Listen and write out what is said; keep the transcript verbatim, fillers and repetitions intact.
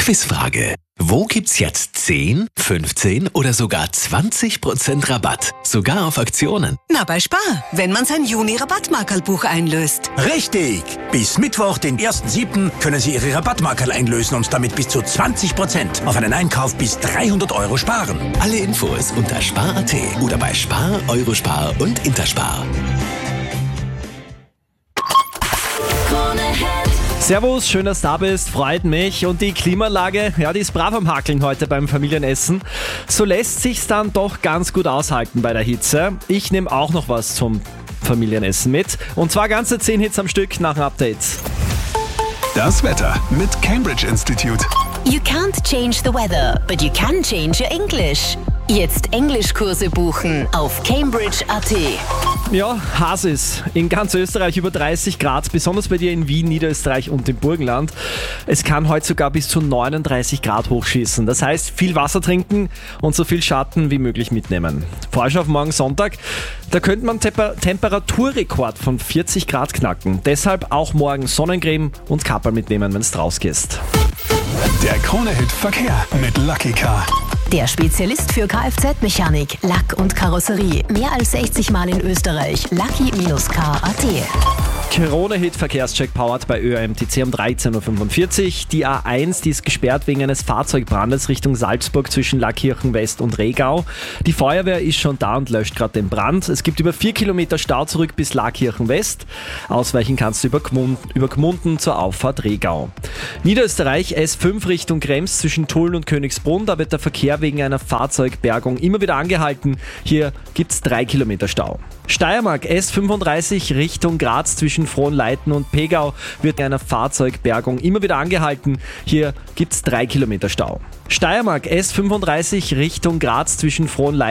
Quizfrage. Wo gibt's jetzt zehn, fünfzehn oder sogar zwanzig Prozent Rabatt? Sogar auf Aktionen. Na, bei Spar, wenn man sein Juni-Rabattmarkerlbuch einlöst. Richtig! Bis Mittwoch, den ersten siebten können Sie Ihre Rabattmarkerl einlösen und damit bis zu zwanzig Prozent auf einen Einkauf bis dreihundert Euro sparen. Alle Infos unter spar punkt at oder bei Spar, Eurospar und Interspar. Servus, schön, dass du da bist, freut mich. Und die Klimaanlage, ja, die ist brav am Hackeln heute beim Familienessen. So lässt sich's dann doch ganz gut aushalten bei der Hitze. Ich nehme auch noch was zum Familienessen mit. Und zwar ganze zehn Hits am Stück nach dem Update. Das Wetter mit Cambridge Institute. You can't change the weather, but you can change your English. Jetzt Englischkurse buchen auf cambridge punkt at. Ja, heiß ist. In ganz Österreich über dreißig Grad, besonders bei dir in Wien, Niederösterreich und im Burgenland. Es kann heute sogar bis zu neununddreißig Grad hochschießen. Das heißt, viel Wasser trinken und so viel Schatten wie möglich mitnehmen. Vorschau auf morgen Sonntag, da könnte man Temper- Temperaturrekord von vierzig Grad knacken. Deshalb auch morgen Sonnencreme und Kapperl mitnehmen, wenn du rausgehst. Der Krone-Hit Verkehr mit Lucky Car. Der Spezialist für Kfz-Mechanik, Lack und Karosserie. Mehr als sechzig Mal in Österreich. Lucky Car punkt at. Krone-Hit Verkehrscheck powered bei Ö M T C um dreizehn Uhr fünfundvierzig. Die A eins, die ist gesperrt wegen eines Fahrzeugbrandes Richtung Salzburg zwischen Lackirchen West und Regau. Die Feuerwehr ist schon da und löscht gerade den Brand. Es gibt über vier Kilometer Stau zurück bis Lackirchen West. Ausweichen kannst du über Gmunden, über Gmunden zur Auffahrt Regau. Niederösterreich S fünf Richtung Krems zwischen Tulln und Königsbrunn. Da wird der Verkehr wegen einer Fahrzeugbergung immer wieder angehalten. Hier gibt's drei Kilometer Stau. Steiermark S fünfunddreißig Richtung Graz zwischen Frohnleiten und Pegau wird einer Fahrzeugbergung immer wieder angehalten. Hier gibt's drei Kilometer Stau. Steiermark S fünfunddreißig Richtung Graz zwischen Frohnleiten